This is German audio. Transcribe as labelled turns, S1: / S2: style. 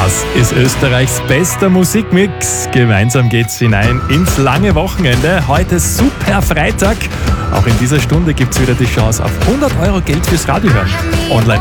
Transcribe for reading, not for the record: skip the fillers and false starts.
S1: Das ist Österreichs bester Musikmix. Gemeinsam geht's hinein ins lange Wochenende. Heute super Freitag. Auch in dieser Stunde gibt's wieder die Chance auf 100 € Geld fürs Radio hören. Online